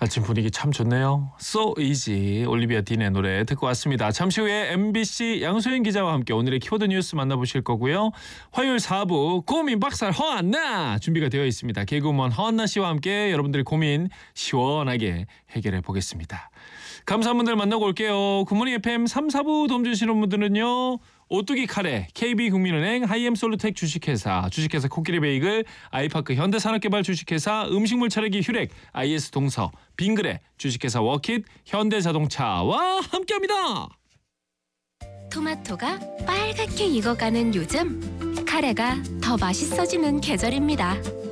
아침 분위기 참 좋네요. So Easy 올리비아 딘의 노래 듣고 왔습니다. 잠시 후에 MBC 양소연 기자와 함께 오늘의 키워드 뉴스 만나보실 거고요. 화요일 4부 고민 박살 허안나 준비가 되어 있습니다. 개그우먼 허안나 씨와 함께 여러분들의 고민 시원하게 해결해 보겠습니다. 감사한 분들 만나고 올게요. 굿모닝 FM 3, 4부 도움 주시는 분들은요. 오뚜기 카레, KB국민은행, 하이엠솔루텍 주식회사, 주식회사 코끼리 베이글, 아이파크 현대산업개발 주식회사, 음식물 처리기 휴렉, IS 동서, 빙그레, 주식회사 워킷, 현대자동차와 함께합니다. 토마토가 빨갛게 익어가는 요즘, 카레가 더 맛있어지는 계절입니다.